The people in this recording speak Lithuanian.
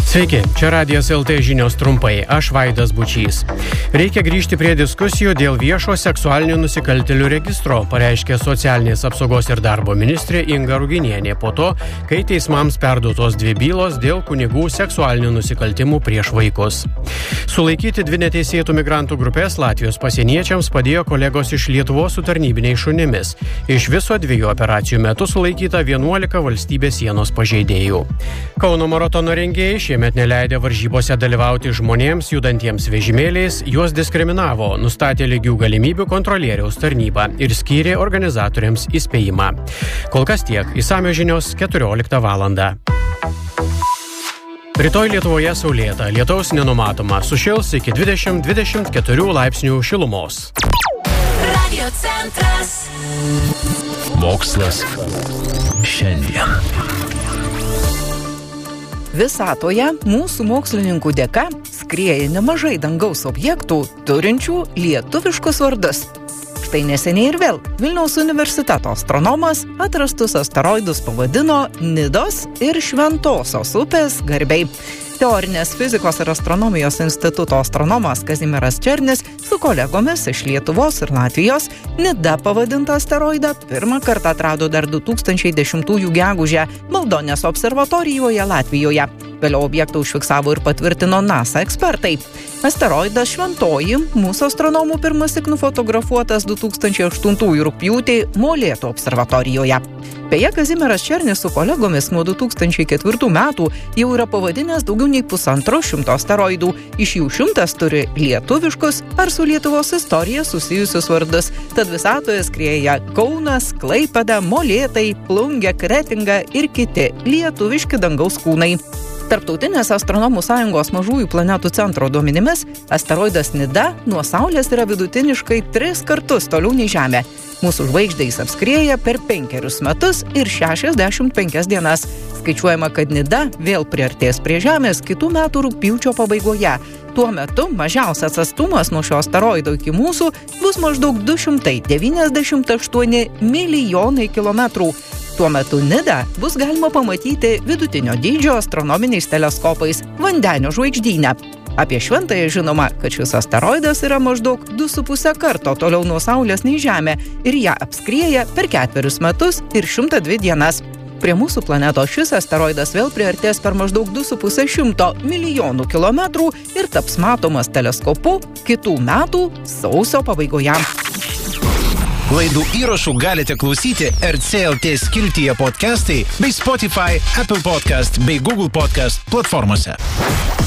Sveiki, čia Radijas LT žinios trumpai, aš Vaidas Bučys. Reikia grįžti prie diskusijų dėl viešo seksualinių nusikaltėlių registro, pareiškė socialinės apsaugos ir darbo ministrė Inga Ruginienė po to, kai teismams perduotos 2 bylos dėl kunigų seksualinių nusikaltimų prieš vaikus. Sulaikyti 2 neteisėtų migrantų grupės Latvijos pasieniečiams padėjo kolegos iš Lietuvos su tarnybiniais šunimis. Iš viso 2 operacijų metu sulaikyta 11 valstybės sienos pažeidėjų. Kauno maratono rengėjai šiemet neleidė varžybose dalyvauti žmonėms judantiems vežimėliais, juos diskriminavo, nustatė lygių galimybių kontrolieriaus tarnybą ir skyrė organizatoriams įspėjimą. Kol kas tiek, išsamios žinios 14 valandą. Rytoj Lietuvoje saulėta, lietaus nenumatoma, sušils iki 20-24 laipsnių šilumos. Radio centras. Mokslas šiandien. Visatoje mūsų mokslininkų dėka skrieja nemažai dangaus objektų, turinčių lietuviškus vardus. Štai neseniai ir vėl Vilniaus universiteto astronomas atrastus asteroidus pavadino Nidos ir Šventosios upės garbei. Teorinės fizikos ir astronomijos instituto astronomas Kazimieras Černis su kolegomis iš Lietuvos ir Latvijos Nida pavadintą asteroidą pirmą kartą atrado dar 2010 gegužę Maldonės observatorijoje Latvijoje. Vėliau objektą užfiksavo ir patvirtino NASA ekspertai. Asteroidas Šventoji mūsų astronomų pirmąsyk nufotografuotas 2008 rugpjūtį Molėtų observatorijoje. Beje, Kazimieras Černis su kolegomis nuo 2004 metų jau yra pavadinęs daugiau nei 150 asteroidų. Iš jų 100 turi lietuviškus ar su Lietuvos istorija susijusius vardus. Tad visatoje skrieja Kaunas, Klaipėda, Molėtai, Plungė, Kretinga ir kiti lietuviški dangaus kūnai. Tarptautinės astronomų sąjungos mažųjų planetų centro duomenimis, asteroidas Nida nuo Saulės yra vidutiniškai 3 kartus toliau nei Žemė. Mūsų žvaigždę jis apskrieja per 5 metus ir 65 dienas. Skaičiuojama, kad Nida vėl priartės prie Žemės kitų metų rugpjūčio pabaigoje. Tuo metu mažiausias atstumas nuo šio asteroido iki mūsų bus maždaug 298 milijonai kilometrų. Tuo metu Nidą bus galima pamatyti vidutinio dydžio astronominiais teleskopais Vandenio žvaigždyne. Apie Šventąją žinoma, kad šis asteroidas yra maždaug 2,5 karto toliau nuo Saulės nei Žemė ir ją apskrieja per 4 metus ir 102 dienas. Prie mūsų planetos šis asteroidas vėl priartės per maždaug 2,5 milijonų kilometrų ir taps matomas teleskopu kitų metų sausio pabaigoje. Laidų įrašų galite klausyti RCLT skiltyje podcastai bei Spotify, Apple Podcast bei Google Podcast platformose.